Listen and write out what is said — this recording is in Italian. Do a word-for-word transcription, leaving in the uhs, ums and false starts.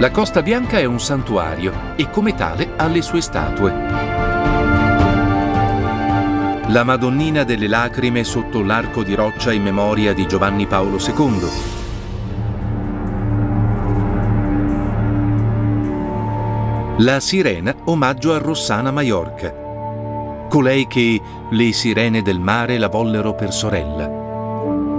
La Costa Bianca è un santuario e come tale ha le sue statue. La Madonnina delle Lacrime sotto l'arco di roccia in memoria di Giovanni Paolo secondo. La Sirena, omaggio a Rossana Maiorca, colei che le sirene del mare la vollero per sorella.